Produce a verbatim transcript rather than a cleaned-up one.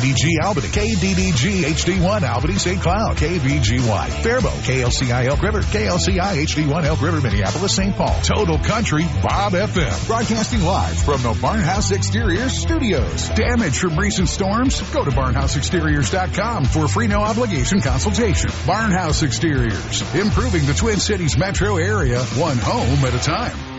D G Albany, K D D G H D one Albany, Saint Cloud, K V G Y, Faribault, K L C I Elk River, K L C I H D one Elk River, Minneapolis, Saint Paul. Total Country, Bob F M. Broadcasting live from the Barnhouse Exteriors Studios. Damage from recent storms? Go to barnhouse exteriors dot com for a free no obligation consultation. Barnhouse Exteriors, improving the Twin Cities metro area, one home at a time.